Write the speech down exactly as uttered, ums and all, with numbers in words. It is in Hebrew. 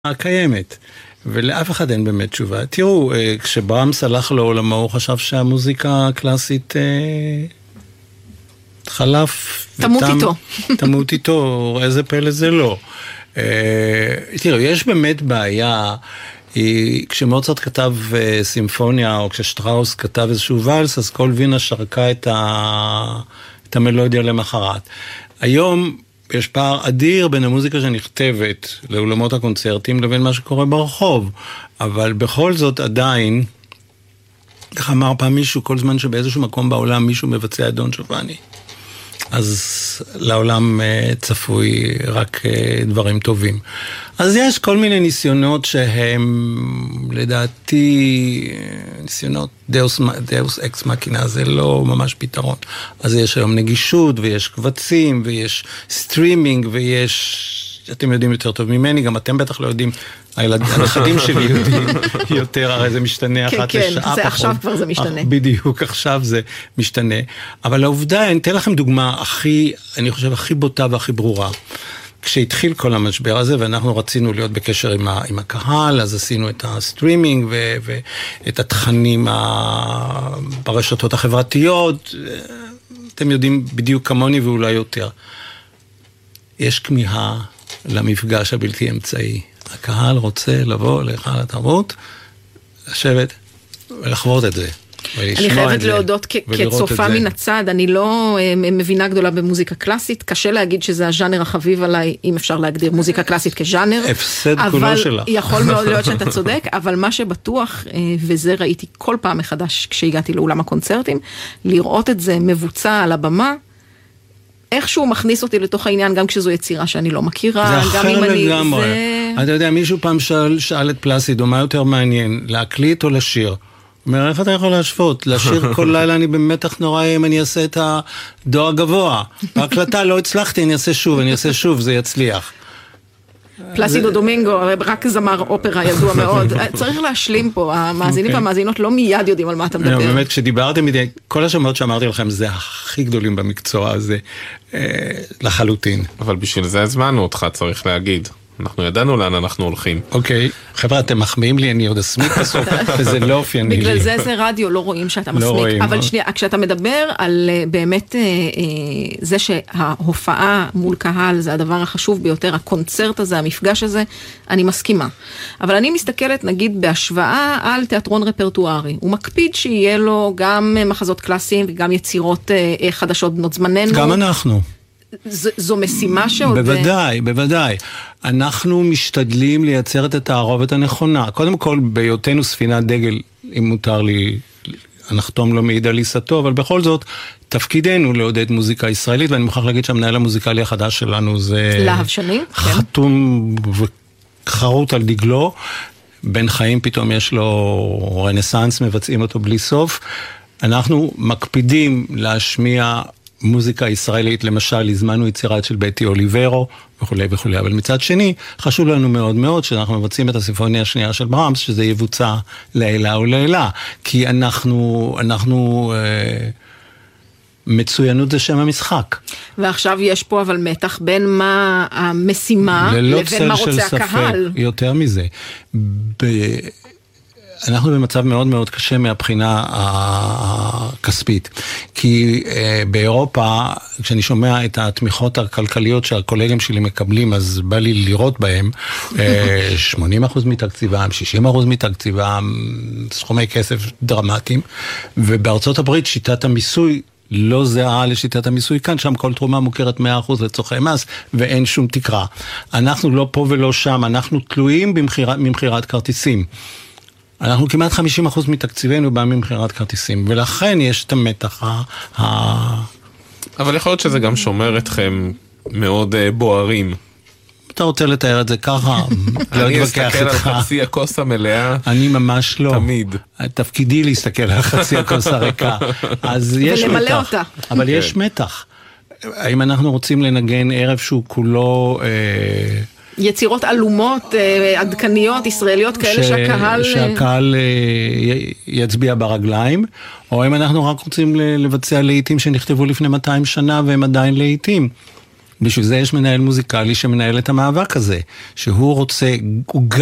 הקיימת, ולאף אחד אין באמת תשובה. תראו, כשברמס הלך לעולמו, הוא חשב שהמוזיקה הקלאסית חלף. תמות איתו. תמות איתו, איזה פלא זה לא. תראו, יש באמת בעיה, כשמוצרט כתב סימפוניה, או כששטראוס כתב איזשהו ולס, אז כל וינה שרקה את, ה... את המלודיה למחרת. היום יש פער אדיר בין המוזיקה שנכתבת לאולמות הקונצרטים לבין מה שקורה ברחוב, אבל בכל זאת עדיין, איך אמר פעם מישהו, כל זמן שבאיזשהו מקום בעולם מישהו מבצע את דון ג'ובאני, אז לעולם צפוי רק דברים טובים. אז יש כל מיני ניסיונות שהם, לדעתי, ניסיונות דאוס, דאוס אקס מאקינה, זה לא ממש פתרון. אז יש היום נגישות, ויש קבצים, ויש סטרימינג, ויש, אתם יודעים יותר טוב ממני, גם אתם בטח לא יודעים, הנכדים שלי יודעים יותר, הרי זה משתנה אחת לשעה פחות. כן, זה עכשיו כבר זה משתנה. בדיוק, עכשיו זה משתנה. אבל העובדה, אני אתן לכם דוגמה הכי, אני חושב, הכי בוטה והכי ברורה. כשהתחיל כל המשבר הזה, ואנחנו רצינו להיות בקשר עם, ה, עם הקהל, אז עשינו את הסטרימינג ו, ואת התכנים ה, ברשתות החברתיות. אתם יודעים בדיוק כמוני ואולי יותר. יש כמיהה למפגש הבלתי אמצעי. הקהל רוצה לבוא להיכל התרבות, לשבת ולחוות את זה. אני חייבת להודות כצופה מן הצד, אני לא מבינה גדולה במוזיקה קלאסית, קשה להגיד שזה הז'אנר החביב עליי, אם אפשר להגדיר מוזיקה קלאסית כז'אנר. הפסד כולו שלה. יכול מאוד להיות שאתה צודק, אבל מה שבטוח, וזה ראיתי כל פעם מחדש כשהגעתי לאולם הקונצרטים, לראות את זה מבוצע על הבמה, איכשהו מכניס אותי לתוך העניין, גם כשזו יצירה שאני לא מכירה. זה אחר לגמרי. אתה יודע, מישהו פעם שאל, שאל את פלסידו, מה יותר מעניין, להקליט או לשיר? הוא אומר, איך אתה יכול להשוות? לשיר כל לילה אני במתח נורא, אם אני אעשה את הדו הגבוה. בהקלטה לא הצלחתי, אני אעשה שוב, אני אעשה שוב, זה יצליח. פלסידו דומינגו, רק זמר אופרה ידוע מאוד. צריך להשלים פה, המאזינים והמאזינות לא מיד יודעים על מה אתה מדבר. באמת, כשדיברתם מדי, כל השמות שאמרתי לכם, זה הכי גדולים במקצוע הזה, לחלוטין. אבל בשביל זה הזמנו אותך, צריך להגיד. אנחנו ידענו לאן אנחנו הולכים. אוקיי, חבר'ה, אתם מחמיאים לי, אני עוד אסמיק בסוף, וזה לא אופייני לי. בגלל זה זה רדיו, לא רואים שאתה מסמיק. אבל שנייה, כשאתה מדבר על באמת זה שההופעה מול קהל זה הדבר החשוב ביותר, הקונצרט הזה, המפגש הזה, אני מסכימה. אבל אני מסתכלת, נגיד, בהשוואה על תיאטרון רפרטוארי. הוא מקפיד שיהיה לו גם מחזות קלאסיים וגם יצירות חדשות בנות זמננו. גם אנחנו. זו משימה שעוד... בוודאי, בוודאי. אנחנו משתדלים לייצר את התערובת הנכונה. קודם כל, בהיותנו ספינת דגל, אם מותר לי, הנחתום לא מעיד על עיסתו, אבל בכל זאת, תפקידנו לעודד מוזיקה ישראלית, ואני מוכרח להגיד שהמנהל המוזיקלי החדש שלנו זה... להב שנים, כן. חתום וחרוט על דגלו. בן חיים פתאום יש לו רנסנס, מבצעים אותו בלי סוף. אנחנו מקפידים להשמיע... מוזיקה ישראלית, למשל, הזמנו יצירת של בטי אוליברו, וכו' וכו'. אבל מצד שני, חשוב לנו מאוד מאוד שאנחנו מבצעים את הסימפוניה השנייה של ברמס, שזה יבוצע לילה או לילה. כי אנחנו, אנחנו, אה, מצוינות זה שם המשחק. ועכשיו יש פה אבל מתח בין מה המשימה, לבין מה רוצה הקהל. ספק, יותר מזה. ב... אנחנו במצב מאוד מאוד קשה מהבחינה הכספית, כי באירופה, כשאני שומע את התמיכות הכלכליות שהקולגים שלי מקבלים, אז בא לי לראות בהם שמונים אחוז מתקציבם, שישים אחוז מתקציבם, סכומי כסף דרמטיים, ובארצות הברית שיטת המיסוי לא זהה לשיטת המיסוי כאן, שם כל תרומה מוכרת מאה אחוז לצורכי מס, ואין שום תקרה. אנחנו לא פה ולא שם, אנחנו תלויים במחירת כרטיסים. אנחנו כמעט חמישים אחוז מתקציבנו בא ממחירת כרטיסים, ולכן יש את המתח ה... אבל יכול להיות שזה גם שומר אתכם מאוד בוערים. אתה רוצה לתאר את זה ככה? אני אסתכל על חצי הכוס המלאה. אני ממש לא. תמיד. תפקידי להסתכל על חצי הכוס הריקה. אז יש ולמלא אותה. אבל יש מתח. האם אנחנו רוצים לנגן ערב שהוא כולו... יצירות אלומות, עדכניות, ישראליות, כאלה שהקהל... שהקהל יצביע ברגליים, או אם אנחנו רק רוצים לבצע לעיתים שנכתבו לפני מאתיים שנה, והם עדיין לעיתים. בשביל זה יש מנהל מוזיקלי שמנהל את המאבק הזה, שהוא רוצה, הוא